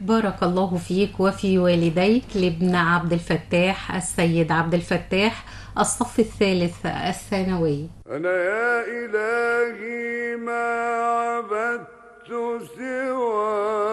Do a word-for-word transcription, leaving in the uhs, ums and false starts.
بارك الله فيك وفي والديك لابن عبد الفتاح السيد عبد الفتاح، الصف الثالث الثانوي. أنا يا إلهي ما عبدت سواك